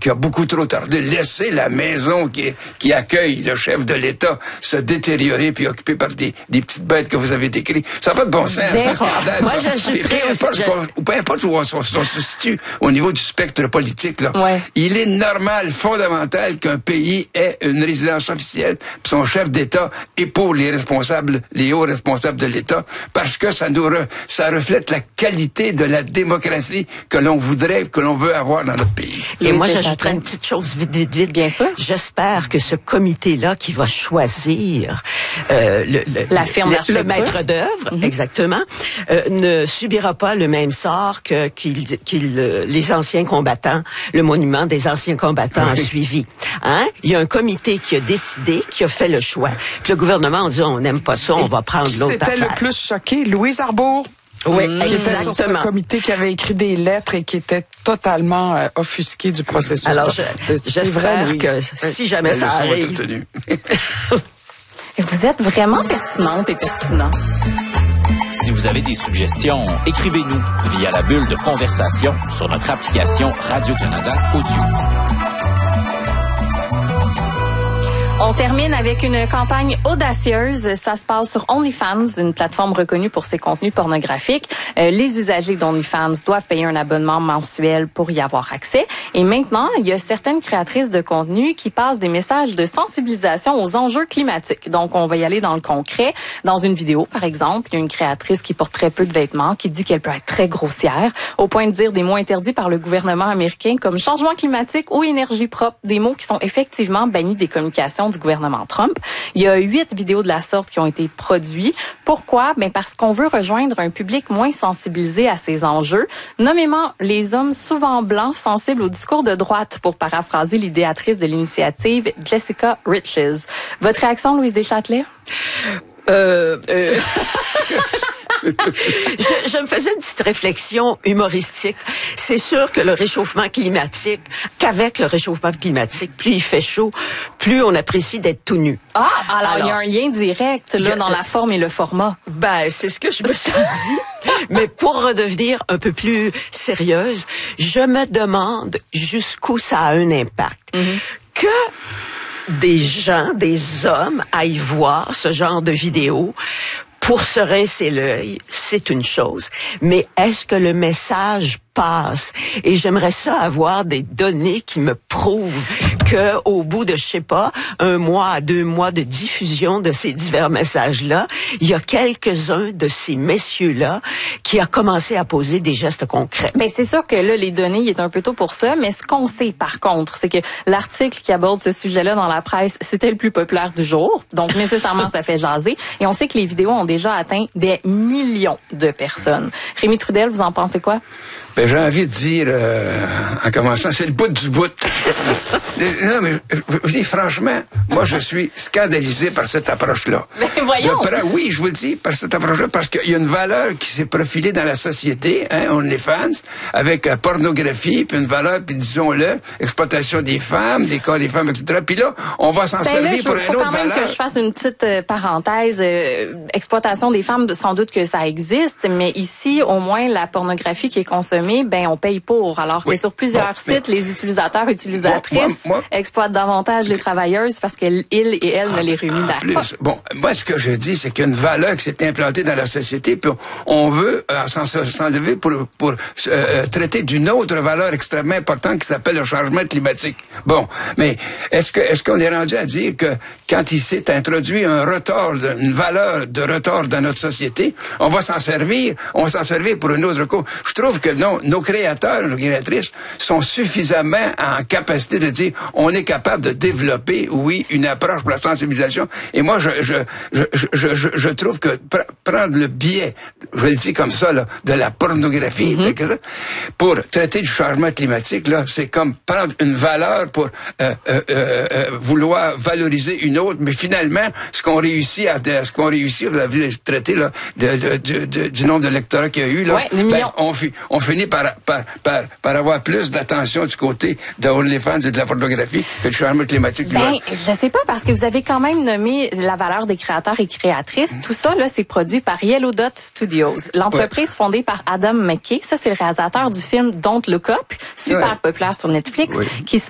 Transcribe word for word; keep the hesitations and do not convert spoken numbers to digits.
qui a beaucoup trop tardé. Laisser la maison qui, qui accueille le chef de l'État se détériorer puis occupée par des, des petites bêtes que vous avez décrites. Ça n'a pas de bon sens. C'est un scandale, Moi, ça. j'ajouterais Peu aussi... importe, Je... peu importe où on, on, on se situe au niveau du spectre politique, là. Ouais. Il est normal, fondamental qu'un pays ait une résidence officielle, puis son chef d'État est pour les responsables, les hauts responsables de l'État, parce que ça nous re, ça reflète la qualité de la démocratie que l'on voudrait, que l'on veut avoir dans notre pays. Et moi, j'ajouterais une petite chose vite, vite, vite. Bien sûr. J'espère que ce comité-là qui va choisir euh, le, le, la firme le, le maître d'œuvre, mm-hmm. exactement, euh, ne subira pas le même sort que qu'il, qu'il, euh, les anciens combattants, le monument des anciens combattants oui. a suivi. Hein? Il y a un comité qui a décidé, qui a fait le choix. Puis le gouvernement a dit, on n'aime pas ça, on Et va prendre l'autre affaire. C'était le plus choqué, Louise Arbour. Oui, mmh. Qui était sur ce comité qui avait écrit des lettres et qui était totalement euh, offusqué du processus. Alors, je, j'espère vrai, que si jamais La ça arrive... Vous êtes vraiment pertinente et pertinent. Si vous avez des suggestions, écrivez-nous via la bulle de conversation sur notre application Radio-Canada Audio. On termine avec une campagne audacieuse. Ça se passe sur OnlyFans, une plateforme reconnue pour ses contenus pornographiques. Euh, les usagers d'OnlyFans doivent payer un abonnement mensuel pour y avoir accès. Et maintenant, il y a certaines créatrices de contenu qui passent des messages de sensibilisation aux enjeux climatiques. Donc, on va y aller dans le concret. Dans une vidéo, par exemple, il y a une créatrice qui porte très peu de vêtements, qui dit qu'elle peut être très grossière, au point de dire des mots interdits par le gouvernement américain comme changement climatique ou énergie propre, des mots qui sont effectivement bannis des communications du gouvernement Trump. Il y a huit vidéos de la sorte qui ont été produites. Pourquoi? Ben parce qu'on veut rejoindre un public moins sensibilisé à ces enjeux, nommément les hommes souvent blancs sensibles au discours de droite, pour paraphraser l'idéatrice de l'initiative, Jessica Riches. Votre réaction, Louise Deschâtelet? Euh... euh... je, je me faisais une petite réflexion humoristique. C'est sûr que le réchauffement climatique, qu'avec le réchauffement climatique, plus il fait chaud, plus on apprécie d'être tout nu. Ah, alors, alors il y a un lien direct là je, dans la forme et le format. Ben, c'est ce que je me suis dit. Mais pour redevenir un peu plus sérieuse, je me demande jusqu'où ça a un impact. Mm-hmm. Que des gens, des hommes aillent voir ce genre de vidéos pour se rincer l'œil, c'est une chose. Mais est-ce que le message passe? Et j'aimerais ça avoir des données qui me prouvent que au bout de, je sais pas, un mois à deux mois de diffusion de ces divers messages-là, il y a quelques-uns de ces messieurs-là qui a commencé à poser des gestes concrets. Ben c'est sûr que là, les données, il est un peu tôt pour ça, mais ce qu'on sait par contre, c'est que l'article qui aborde ce sujet-là dans la presse, c'était le plus populaire du jour. Donc nécessairement, ça fait jaser. Et on sait que les vidéos ont déjà atteint des millions de personnes. Rémi Trudel, vous en pensez quoi? Ben, j'ai envie de dire, euh, en commençant, c'est le bout du bout. Non, mais je dis franchement, moi, je suis scandalisé par cette approche-là. Mais voyons! De, oui, je vous le dis, par cette approche-là, parce qu'il y a une valeur qui s'est profilée dans la société, hein, OnlyFans, avec euh, pornographie, puis une valeur, puis disons-le, exploitation des femmes, des corps des femmes, et cetera. Puis là, on va s'en ben servir là, je, pour une autre valeur. Il faut quand même que je fasse une petite euh, parenthèse. Euh, exploitation des femmes, sans doute que ça existe, mais ici, au moins, la pornographie qui est consommée, ben on paye pour. Alors que oui. sur plusieurs bon, sites, mais... les utilisateurs, utilisatrices moi, moi, exploitent davantage les travailleuses parce qu'ils et elles ah, ne les rémunèrent pas. Bon, moi, ce que je dis, c'est qu'il y a une valeur qui s'est implantée dans la société, puis on veut euh, s'en, s'enlever pour, pour euh, traiter d'une autre valeur extrêmement importante qui s'appelle le changement climatique. Bon, mais est-ce que est-ce qu'on est rendu à dire que quand il s'est introduit un retard, une valeur de retard dans notre société, on va s'en servir, on va s'en servir pour une autre cause? Je trouve que non. Nos créateurs, nos créatrices sont suffisamment en capacité de dire on est capable de développer, oui, une approche pour la sensibilisation. Et moi, je je je je je, je trouve que pr- prendre le biais, je le dis comme ça, là, de la pornographie, mm-hmm. pour traiter du changement climatique, là, c'est comme prendre une valeur pour euh, euh, euh, vouloir valoriser une autre. Mais finalement, ce qu'on réussit à ce qu'on réussit, vous avez traité là de, de, de, de, du nombre de lecteurs qu'il y a eu là, ouais, ben, on fait on finit par, par, par, par avoir plus d'attention du côté de OnlyFans et de la pornographie que du changement climatique. Ben, je sais pas, parce que vous avez quand même nommé la valeur des créateurs et créatrices. Tout ça, là, c'est produit par Yellow Dot Studios. L'entreprise ouais. fondée par Adam McKay. Ça, c'est le réalisateur du film Don't Look Up, super ouais. populaire sur Netflix, oui. qui se